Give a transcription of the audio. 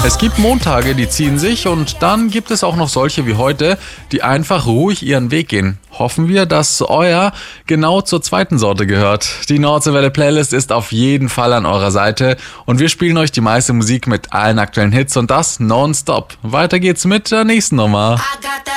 Es gibt Montage, die ziehen sich und dann gibt es auch noch solche wie heute, die einfach ruhig ihren Weg gehen. Hoffen wir, dass euer genau zur zweiten Sorte gehört. Die Nordseewelle Playlist ist auf jeden Fall an eurer Seite und wir spielen euch die meiste Musik mit allen aktuellen Hits und das nonstop. Weiter geht's mit der nächsten Nummer.